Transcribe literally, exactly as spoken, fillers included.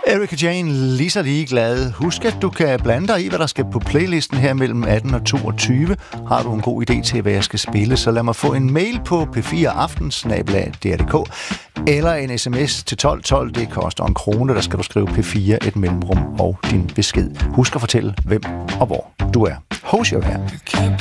Erika Jane, lige så ligeglad. Husk, at du kan blande dig i, hvad der skal på playlisten her mellem atten og toogtyve. Har du en god idé til, hvad jeg skal spille, så lad mig få en mail på p fire aften snabel-a d r punktum d k eller en sms til tolv tolv. Det koster en krone. Der skal du skrive P fire, et mellemrum og din besked. Husk at fortælle, hvem og hvor du er. Hos jer her.